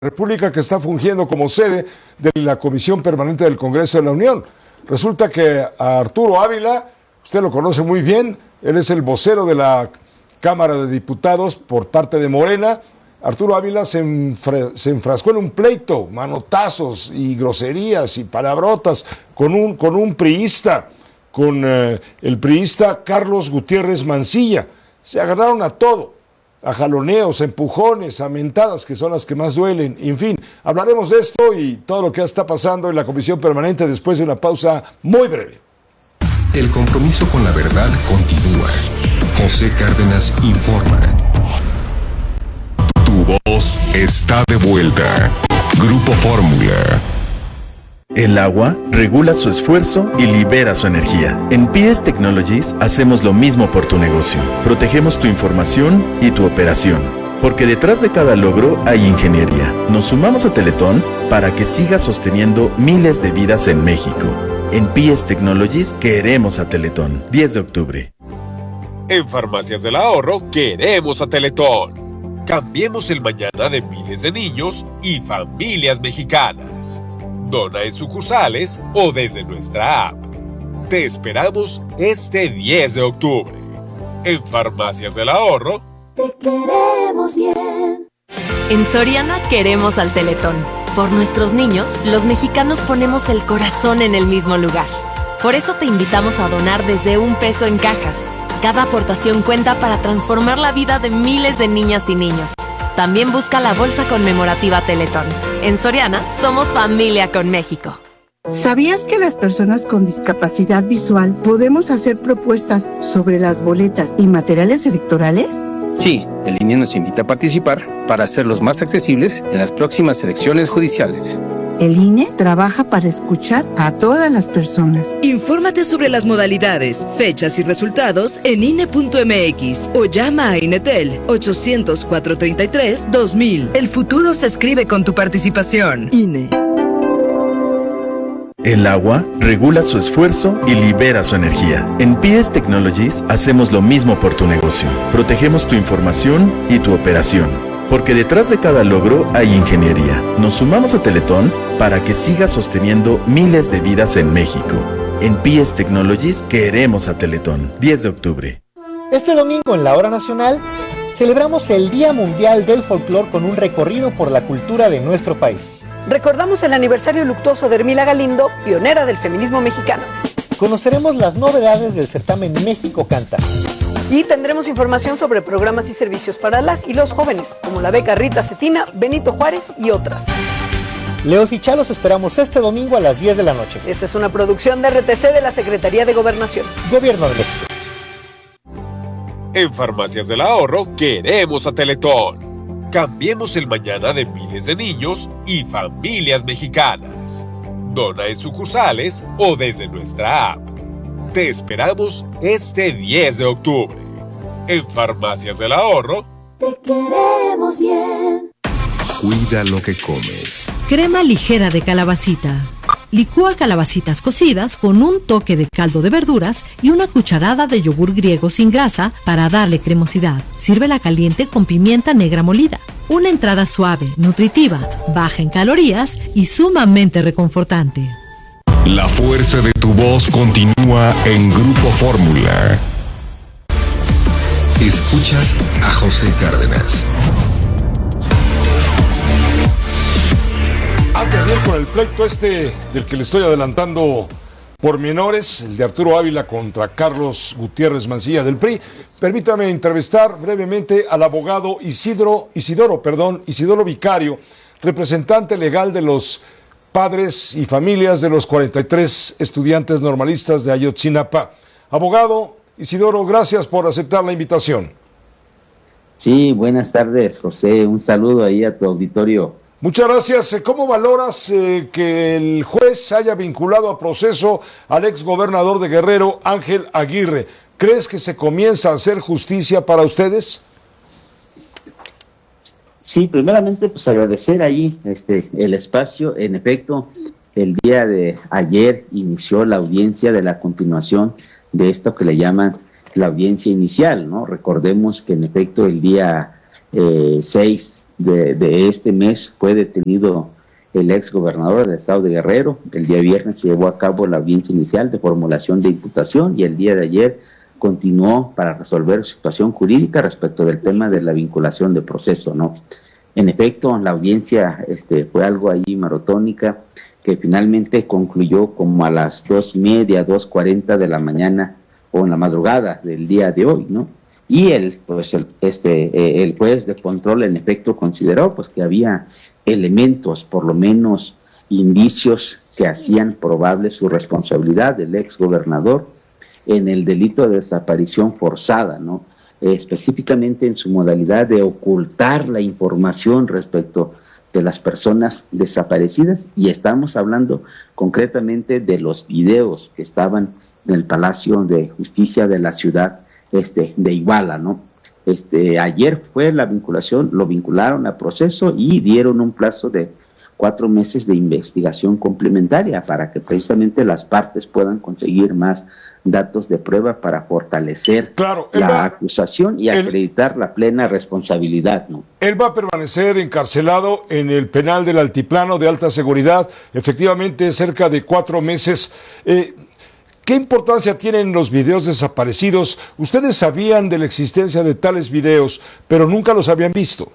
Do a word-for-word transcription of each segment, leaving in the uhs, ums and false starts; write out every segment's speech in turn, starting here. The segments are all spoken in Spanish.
República, que está fungiendo como sede de la Comisión Permanente del Congreso de la Unión. Resulta que a Arturo Ávila, usted lo conoce muy bien, él es el vocero de la Cámara de Diputados por parte de Morena. Arturo Ávila se, enfre- se enfrascó en un pleito, manotazos y groserías y palabrotas con un, con un priista, con eh, el priista Carlos Gutiérrez Mancilla. Se agarraron a todo, a jaloneos, a empujones, a mentadas, que son las que más duelen. En fin, hablaremos de esto y todo lo que está pasando en la Comisión Permanente después de una pausa muy breve. El compromiso con la verdad continúa. José Cárdenas informa. Tu voz está de vuelta. Grupo Fórmula. El agua regula su esfuerzo y libera su energía. En P S Technologies hacemos lo mismo por tu negocio. Protegemos tu información y tu operación. Porque detrás de cada logro hay ingeniería. Nos sumamos a Teletón para que siga sosteniendo miles de vidas en México. En P S Technologies queremos a Teletón. diez de octubre. En Farmacias del Ahorro queremos a Teletón. Cambiemos el mañana de miles de niños y familias mexicanas. Dona en sucursales o desde nuestra app. Te esperamos este diez de octubre. En Farmacias del Ahorro. Te queremos bien. En Soriana queremos al Teletón. Por nuestros niños, los mexicanos ponemos el corazón en el mismo lugar. Por eso te invitamos a donar desde un peso en cajas. Cada aportación cuenta para transformar la vida de miles de niñas y niños. También busca la bolsa conmemorativa Teletón. En Soriana, somos familia con México. ¿Sabías que las personas con discapacidad visual podemos hacer propuestas sobre las boletas y materiales electorales? Sí, el I N E nos invita a participar para hacerlos más accesibles en las próximas elecciones judiciales. El I N E trabaja para escuchar a todas las personas. Infórmate sobre las modalidades, fechas y resultados en I N E punto M X o llama a Inetel ochocientos, cuatrocientos treinta y tres, dos mil. El futuro se escribe con tu participación. I N E. El agua regula su esfuerzo y libera su energía. En P S Technologies hacemos lo mismo por tu negocio. Protegemos tu información y tu operación. Porque detrás de cada logro hay ingeniería. Nos sumamos a Teletón para que siga sosteniendo miles de vidas en México. En P S Technologies queremos a Teletón. diez de octubre. Este domingo en la Hora Nacional celebramos el Día Mundial del Folclor con un recorrido por la cultura de nuestro país. Recordamos el aniversario luctuoso de Hermila Galindo, pionera del feminismo mexicano. Conoceremos las novedades del certamen México Canta. Y tendremos información sobre programas y servicios para las y los jóvenes, como la beca Rita Cetina, Benito Juárez y otras. Leos y Chalos esperamos este domingo a las diez de la noche. Esta es una producción de R T C de la Secretaría de Gobernación. Gobierno de México. En Farmacias del Ahorro queremos a Teletón. Cambiemos el mañana de miles de niños y familias mexicanas. Dona en sucursales o desde nuestra app. Te esperamos este diez de octubre. En Farmacias del Ahorro. Te queremos bien. Cuida lo que comes. Crema ligera de calabacita. Licúa calabacitas cocidas con un toque de caldo de verduras y una cucharada de yogur griego sin grasa para darle cremosidad. Sírvela caliente con pimienta negra molida. Una entrada suave, nutritiva, baja en calorías y sumamente reconfortante. La fuerza de tu voz continúa en Grupo Fórmula. Escuchas a José Cárdenas. Antes de ir con el pleito este del que le estoy adelantando pormenores, el de Arturo Ávila contra Carlos Gutiérrez Mancilla del P R I, permítame entrevistar brevemente al abogado Isidro, Isidoro, perdón, Isidoro Vicario, representante legal de los padres y familias de los cuarenta y tres estudiantes normalistas de Ayotzinapa. Abogado Isidoro, gracias por aceptar la invitación. Sí, buenas tardes, José. Un saludo ahí a tu auditorio. Muchas gracias. ¿Cómo valoras eh, que el juez haya vinculado a proceso al exgobernador de Guerrero, Ángel Aguirre? ¿Crees que se comienza a hacer justicia para ustedes? Sí, primeramente, pues agradecer ahí este, el espacio. En efecto, el día de ayer inició la audiencia de la continuación de esto que le llaman la audiencia inicial, ¿no? Recordemos que en efecto el día eh, seis de, de este mes fue detenido el ex gobernador del estado de Guerrero. El día viernes se llevó a cabo la audiencia inicial de formulación de imputación y el día de ayer continuó para resolver situación jurídica respecto del tema de la vinculación de proceso, ¿no? En efecto, la audiencia este, fue algo ahí maratónica, que finalmente concluyó como a las dos y media, dos cuarenta de la mañana o en la madrugada del día de hoy, ¿no? Y el, pues el, este, eh, el juez de control en efecto consideró pues que había elementos, por lo menos indicios que hacían probable su responsabilidad del ex gobernador en el delito de desaparición forzada, ¿no? Eh, específicamente en su modalidad de ocultar la información respecto de las personas desaparecidas, y estamos hablando concretamente de los videos que estaban en el Palacio de Justicia de la ciudad este, de Iguala, ¿no? Este, ayer fue la vinculación, lo vincularon a proceso y dieron un plazo de cuatro meses de investigación complementaria para que precisamente las partes puedan conseguir más datos de prueba para fortalecer claro, la va, acusación y él, acreditar la plena responsabilidad, ¿no? Él va a permanecer encarcelado en el penal del Altiplano de alta seguridad, efectivamente cerca de cuatro meses. Eh, ¿Qué importancia tienen los videos desaparecidos? Ustedes sabían de la existencia de tales videos, pero nunca los habían visto.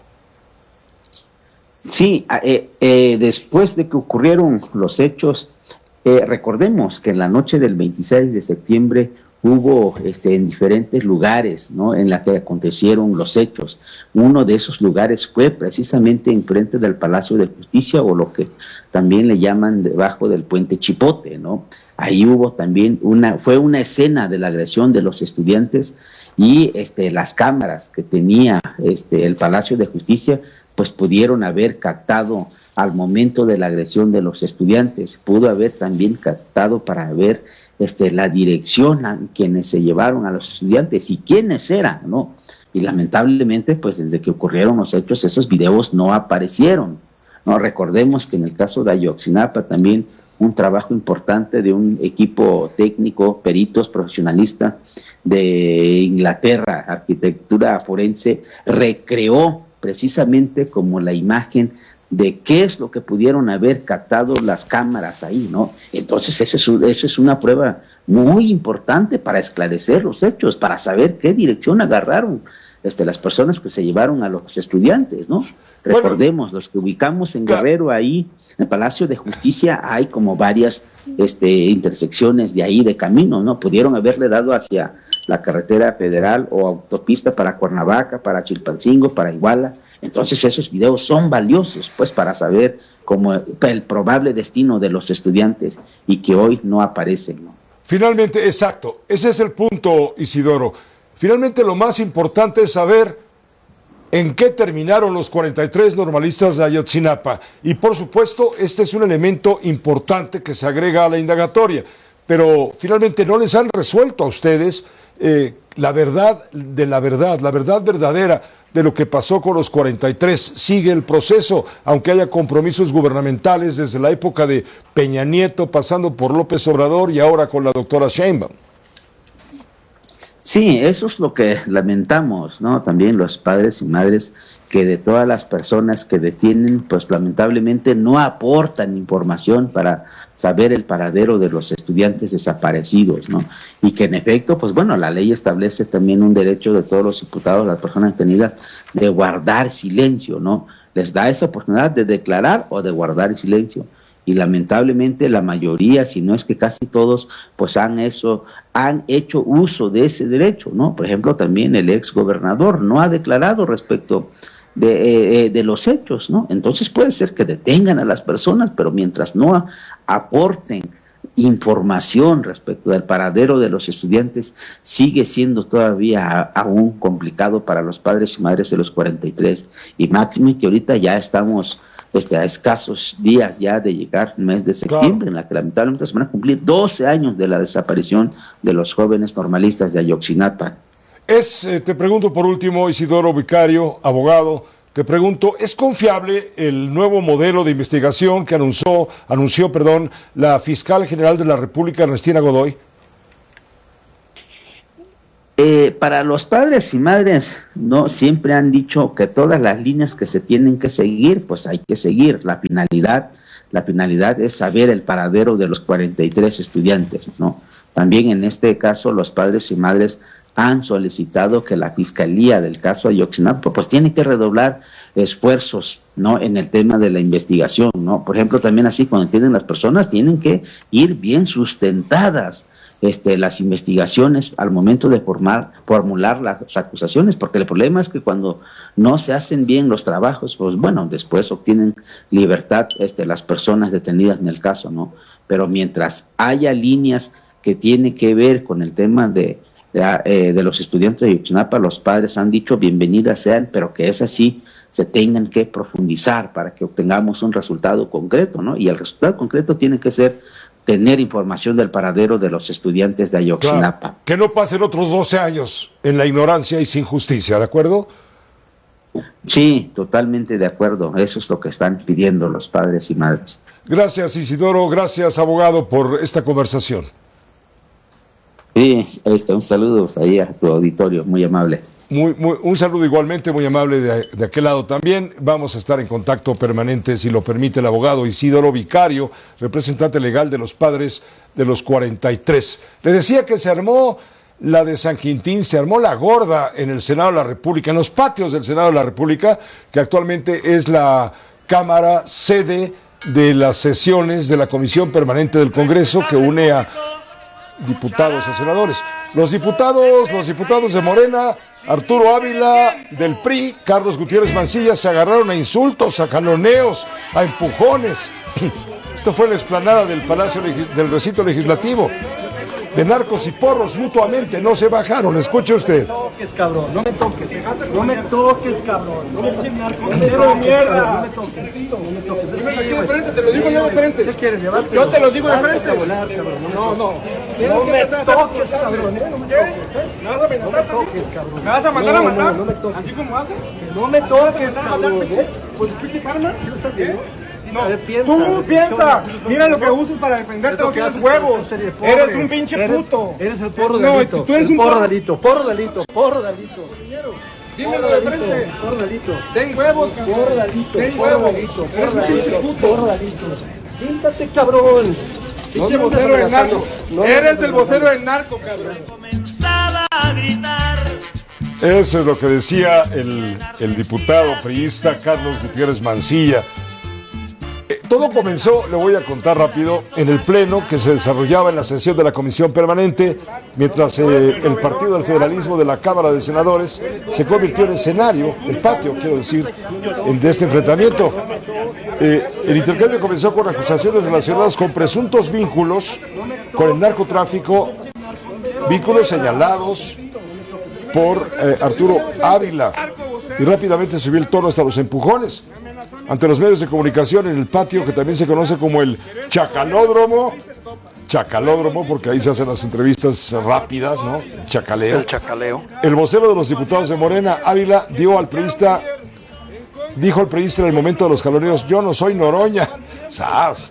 Sí, eh, eh, después de que ocurrieron los hechos, eh, recordemos que en la noche del veintiséis de septiembre hubo este, en diferentes lugares, ¿no?, en la que acontecieron los hechos. Uno de esos lugares fue precisamente enfrente del Palacio de Justicia, o lo que también le llaman debajo del puente Chipote, ¿no? Ahí hubo también una, fue una escena de la agresión de los estudiantes, y este, las cámaras que tenía este, el Palacio de Justicia pues pudieron haber captado al momento de la agresión de los estudiantes, pudo haber también captado para ver este, la dirección a quienes se llevaron a los estudiantes y quiénes eran, ¿no? Y lamentablemente, pues desde que ocurrieron los hechos, esos videos no aparecieron, ¿no? Recordemos que en el caso de Ayotzinapa también un trabajo importante de un equipo técnico, peritos, profesionalistas de Inglaterra, arquitectura forense, recreó precisamente como la imagen de qué es lo que pudieron haber captado las cámaras ahí, ¿no? Entonces esa es, esa es una prueba muy importante para esclarecer los hechos, para saber qué dirección agarraron este, las personas que se llevaron a los estudiantes, ¿no? Bueno, recordemos, los que ubicamos en Guerrero, ahí en el Palacio de Justicia hay como varias este, intersecciones de ahí de camino, ¿no? Pudieron haberle dado hacia la carretera federal o autopista para Cuernavaca, para Chilpancingo, para Iguala. Entonces esos videos son valiosos, pues, para saber cómo el probable destino de los estudiantes y que hoy no aparecen, ¿no? Finalmente, exacto, ese es el punto, Isidoro. Finalmente lo más importante es saber en qué terminaron los cuarenta y tres normalistas de Ayotzinapa. Y por supuesto, este es un elemento importante que se agrega a la indagatoria. Pero finalmente no les han resuelto a ustedes eh, la verdad de la verdad, la verdad verdadera de lo que pasó con los cuarenta y tres. Sigue el proceso, aunque haya compromisos gubernamentales desde la época de Peña Nieto, pasando por López Obrador y ahora con la doctora Sheinbaum. Sí, eso es lo que lamentamos, ¿no? También los padres y madres, que de todas las personas que detienen, pues lamentablemente no aportan información para saber el paradero de los estudiantes desaparecidos, ¿no? Y que en efecto, pues bueno, la ley establece también un derecho de todos los imputados, las personas detenidas, de guardar silencio, ¿no? Les da esa oportunidad de declarar o de guardar silencio. Y lamentablemente la mayoría, si no es que casi todos, pues han eso, han hecho uso de ese derecho, ¿no? Por ejemplo, también el ex gobernador no ha declarado respecto de, eh, de los hechos, ¿no? Entonces puede ser que detengan a las personas, pero mientras no a, aporten información respecto del paradero de los estudiantes, sigue siendo todavía a, aún complicado para los padres y madres de los cuarenta y tres. Y máximo que ahorita ya estamos Este, a escasos días ya de llegar el mes de septiembre, claro, en la que lamentablemente se van a cumplir doce años de la desaparición de los jóvenes normalistas de Ayotzinapa. Es, eh, te pregunto por último, Isidoro Vicario, abogado, te pregunto, ¿es confiable el nuevo modelo de investigación que anunció, anunció perdón, la fiscal general de la República, Ernestina Godoy? Eh, para los padres y madres, no siempre han dicho que todas las líneas que se tienen que seguir, pues hay que seguir. La finalidad, la finalidad es saber el paradero de los cuarenta y tres estudiantes, ¿no? También en este caso los padres y madres han solicitado que la Fiscalía del caso Ayotzinapa pues tiene que redoblar esfuerzos, ¿no?, en el tema de la investigación, ¿no? Por ejemplo, también así cuando tienen las personas tienen que ir bien sustentadas este, las investigaciones al momento de formar, formular las acusaciones, porque el problema es que cuando no se hacen bien los trabajos, pues bueno, después obtienen libertad este, las personas detenidas en el caso, ¿no? Pero mientras haya líneas que tienen que ver con el tema de de, de los estudiantes de Ayotzinapa, los padres han dicho bienvenidas sean, pero que es así, se tengan que profundizar para que obtengamos un resultado concreto, ¿no? Y el resultado concreto tiene que ser tener información del paradero de los estudiantes de Ayotzinapa. Claro, que no pasen otros doce años en la ignorancia y sin justicia, ¿de acuerdo? Sí, totalmente de acuerdo. Eso es lo que están pidiendo los padres y madres. Gracias, Isidoro. Gracias, abogado, por esta conversación. Sí, este, un saludo ahí a tu auditorio, muy amable. Muy, muy, un saludo igualmente, muy amable de, de aquel lado también. Vamos a estar en contacto permanente, si lo permite el abogado Isidoro Vicario, representante legal de los padres de los cuarenta y tres. Le decía que se armó la de San Quintín, se armó la gorda en el Senado de la República, en los patios del Senado de la República, que actualmente es la Cámara sede de las sesiones de la Comisión Permanente del Congreso, que une a diputados y senadores. Los diputados, los diputados de Morena, Arturo Ávila del P R I, Carlos Gutiérrez Mancilla, se agarraron a insultos, a jaloneos, a empujones. Esto fue en la explanada del Palacio del Recinto Legislativo. De narcos y porros mutuamente, no se bajaron. Escuche usted. No me toques, cabrón, no me toques. No me toques, cabrón. No me toques, narcotero de mierda. No me toques, no me toques. Dímelo aquí de frente, te lo digo yo de frente. ¿Qué quieres llevarte? Yo te lo digo de frente. No, no. No me toques, cabrón. ¿Me vas a amenazar? ¿Me vas a mandar a matar? No me toques. ¿Así como haces? No me toques, cabrón. ¿Pues qué arma? ¿Sí lo estás viendo? No, tú piensa, mira lo que usas para defenderte, no tienes huevos, eres un pinche puto. Eres el porro delito, tú eres un porro delito, porro delito, porro delito. Dímelo de frente, porro delito. Ten huevos, porro delito, ten huevos, porro delito, porro delito. Píntate, cabrón. Pinche vocero del narco, eres el vocero del narco, cabrón. Comenzaba a gritar. Eso es lo que decía el, el diputado priista Carlos Gutiérrez Mancilla. Todo comenzó, le voy a contar rápido, en el pleno que se desarrollaba en la sesión de la Comisión Permanente, mientras eh, el Partido del Federalismo de la Cámara de Senadores se convirtió en escenario, el patio, quiero decir, en, de este enfrentamiento. Eh, el intercambio comenzó con acusaciones relacionadas con presuntos vínculos con el narcotráfico, vínculos señalados por eh, Arturo Ávila, y rápidamente subió el tono hasta los empujones ante los medios de comunicación en el patio, que también se conoce como el Chacalódromo. Chacalódromo, porque ahí se hacen las entrevistas rápidas, ¿no? Chacaleo. El chacaleo. El vocero de los diputados de Morena, Ávila, dio al priista, dijo al priista en el momento de los jaloneos: yo no soy Noroña. ¡Sas!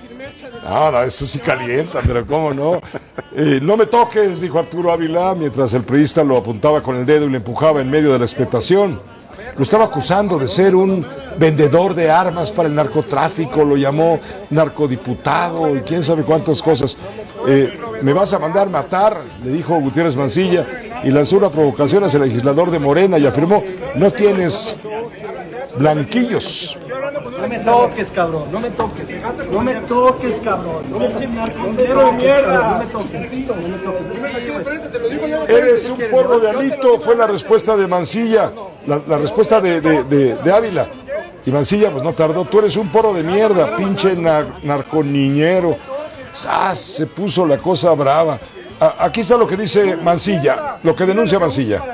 No, no, eso sí calienta, pero cómo no. Eh, no me toques, dijo Arturo Ávila, mientras el priista lo apuntaba con el dedo y le empujaba en medio de la expectación. Lo estaba acusando de ser un vendedor de armas para el narcotráfico, lo llamó narcodiputado y quién sabe cuántas cosas. Eh, ¿Me vas a mandar matar?, le dijo Gutiérrez Mancilla, y lanzó una provocación hacia el legislador de Morena y afirmó: no tienes blanquillos. No me toques, cabrón, no me toques. No me toques, cabrón. No me toques, narcotero de mierda. No me toques, no me toques. Eres un porro de Alito, fue la respuesta de Mancilla, la, la respuesta de, de, de, de Ávila. Y Mancilla pues no tardó: tú eres un porro de mierda, pinche nar, narconiñero. ¡Sas! Se puso la cosa brava. A, aquí está lo que dice Mancilla, lo que denuncia Mancilla.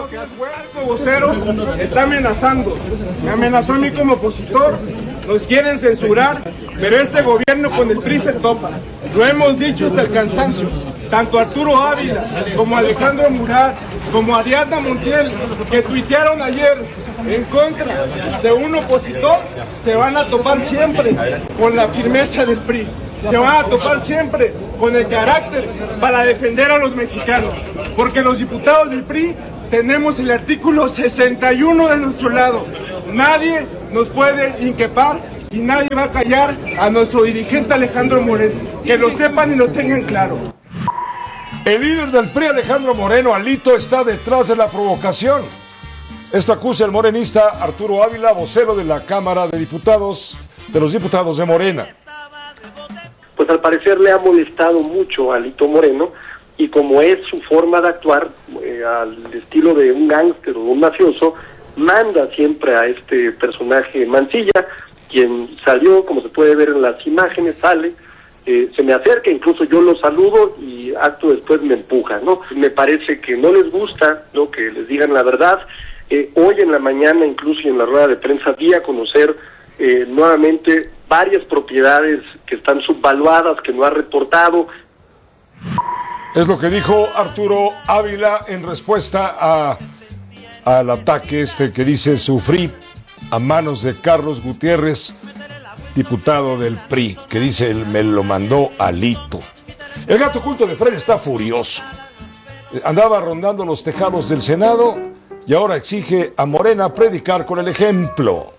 El vocero está amenazando, me amenazó a mí como opositor, nos quieren censurar, pero este gobierno con el P R I se topa. Lo hemos dicho hasta el cansancio. Tanto Arturo Ávila como Alejandro Murat como Ariadna Montiel, que tuitearon ayer en contra de un opositor, se van a topar siempre con la firmeza del P R I. se van a topar siempre con el carácter para defender a los mexicanos, porque los diputados del P R I tenemos el artículo sesenta y uno de nuestro lado. Nadie nos puede inquepar y nadie va a callar a nuestro dirigente Alejandro Moreno. Que lo sepan y lo tengan claro. El líder del P R I, Alejandro Moreno, Alito, está detrás de la provocación. Esto acusa el morenista Arturo Ávila, vocero de la Cámara de Diputados, de los diputados de Morena. Pues al parecer le ha molestado mucho a Alito Moreno, y como es su forma de actuar, eh, al estilo de un gángster o un mafioso, manda siempre a este personaje Mancilla, quien salió, como se puede ver en las imágenes, sale, eh, se me acerca, incluso yo lo saludo y acto después me empuja, ¿no? Me parece que no les gusta, ¿no?, que les digan la verdad. Eh, hoy en la mañana, incluso y en la rueda de prensa, di a conocer eh, nuevamente varias propiedades que están subvaluadas, que no ha reportado. Es lo que dijo Arturo Ávila en respuesta a, al ataque este que dice sufrí a manos de Carlos Gutiérrez, diputado del P R I, que dice él me lo mandó Alito. El gato oculto de Fred está furioso. Andaba rondando los tejados del Senado y ahora exige a Morena predicar con el ejemplo.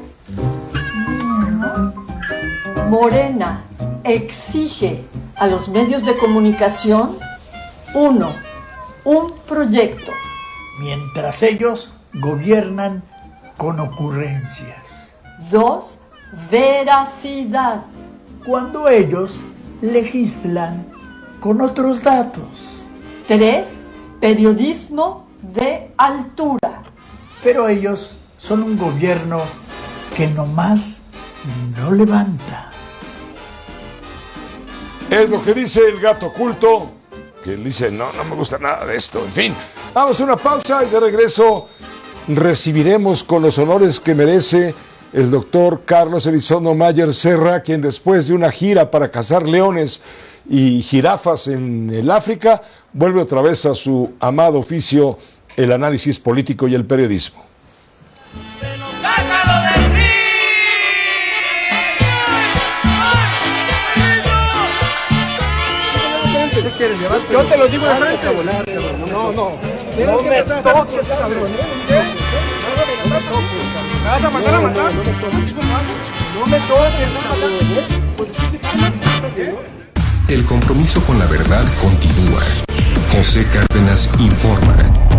Morena exige a los medios de comunicación, uno, un proyecto. Mientras ellos gobiernan con ocurrencias. Dos, veracidad. Cuando ellos legislan con otros datos. Tres, periodismo de altura. Pero ellos son un gobierno que nomás no levanta. Es lo que dice el gato oculto, que él dice, no, no me gusta nada de esto. En fin, vamos a una pausa y de regreso recibiremos con los honores que merece el doctor Carlos Elizondo Mayer Serra, quien después de una gira para cazar leones y jirafas en el África, vuelve otra vez a su amado oficio, el análisis político y el periodismo. Yo te lo digo de frente. No, no. No me toques, cabrón. ¿Me vas a matar a matar? No me toques, no me matar. El compromiso con la verdad continúa. José Cárdenas informa.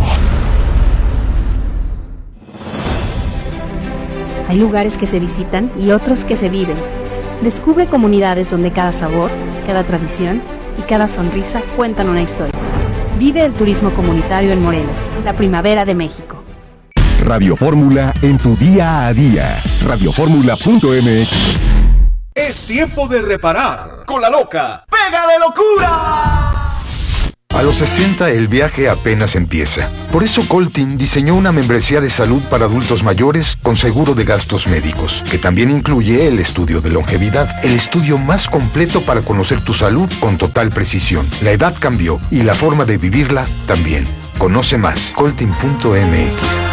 Hay lugares que se visitan y otros que se viven. Descubre comunidades donde cada sabor, cada tradición y cada sonrisa cuentan una historia. Vive el turismo comunitario en Morelos, la primavera de México. Radio Fórmula en tu día a día. radio fórmula punto m x. Es tiempo de reparar con la loca ¡Pega de locura! A los sesenta el viaje apenas empieza. Por eso Coltin diseñó una membresía de salud para adultos mayores con seguro de gastos médicos, que también incluye el estudio de longevidad, el estudio más completo para conocer tu salud con total precisión. La edad cambió y la forma de vivirla también. Conoce más, coltin punto m x.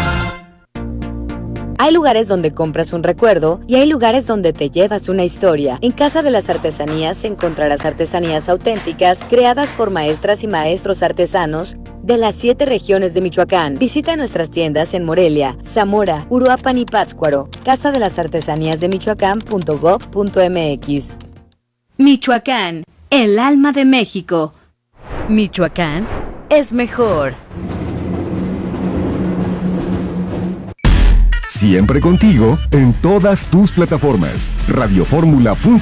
Hay lugares donde compras un recuerdo y hay lugares donde te llevas una historia. En Casa de las Artesanías encontrarás artesanías auténticas creadas por maestras y maestros artesanos de las siete regiones de Michoacán. Visita nuestras tiendas en Morelia, Zamora, Uruapan y Pátzcuaro. Casa de las Artesanías de Michoacán punto gob punto m x. Michoacán, el alma de México. Michoacán es mejor. Siempre contigo en todas tus plataformas. radio fórmula punto